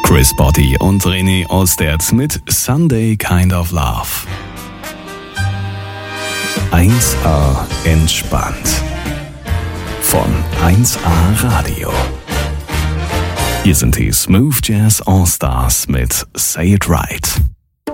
Chris Botti und René Ostert mit Sunday Kind of Love. 1A entspannt. Von 1A Radio. Hier sind die Smooth Jazz All Stars mit Say It Right.